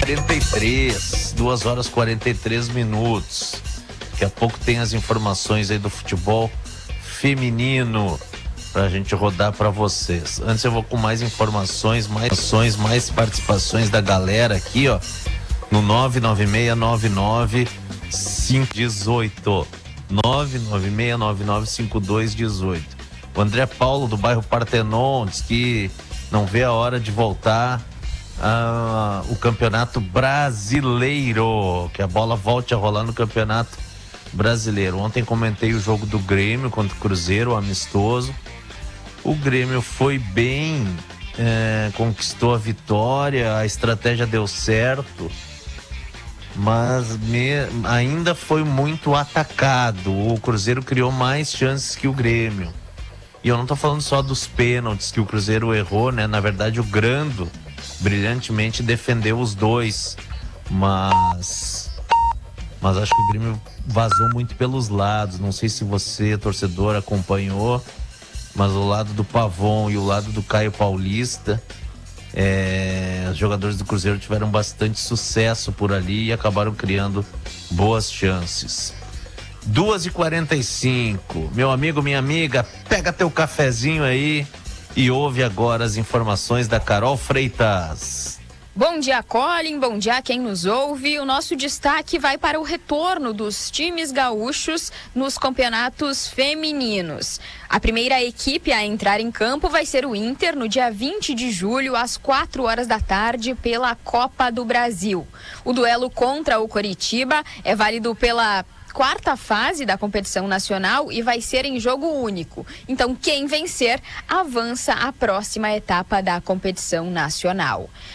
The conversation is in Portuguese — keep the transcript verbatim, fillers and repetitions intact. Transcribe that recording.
quarenta e três, duas horas e quarenta e três minutos. Daqui a pouco tem as informações aí do futebol feminino pra gente rodar pra vocês. Antes eu vou com mais informações, mais ações, mais participações da galera aqui, ó, no nove nove seis nove nove cinco um oito. nove nove seis nove nove cinco dois um oito. O André Paulo, do bairro Partenon, diz que não vê a hora de voltar ah, o Campeonato Brasileiro, que a bola volte a rolar no Campeonato Brasileiro. Ontem comentei o jogo do Grêmio contra o Cruzeiro, amistoso. O Grêmio foi bem, é, conquistou a vitória, a estratégia deu certo, mas me, ainda foi muito atacado. O Cruzeiro criou mais chances que o Grêmio. E eu não tô falando só dos pênaltis que o Cruzeiro errou, né? Na verdade, o Grando brilhantemente defendeu os dois, mas mas acho que o Grêmio vazou muito pelos lados. Não sei se você, torcedor, acompanhou, mas o lado do Pavon e o lado do Caio Paulista, é, os jogadores do Cruzeiro tiveram bastante sucesso por ali e acabaram criando boas chances. duas e quarenta e cinco, meu amigo, minha amiga, pega teu cafezinho aí e ouve agora as informações da Carol Freitas. Bom dia, Colin, bom dia a quem nos ouve. O nosso destaque vai para o retorno dos times gaúchos nos campeonatos femininos. A primeira equipe a entrar em campo vai ser o Inter no dia vinte de julho, às quatro horas da tarde, pela Copa do Brasil. O duelo contra o Coritiba é válido pela quarta fase da competição nacional e vai ser em jogo único. Então, quem vencer avança à próxima etapa da competição nacional.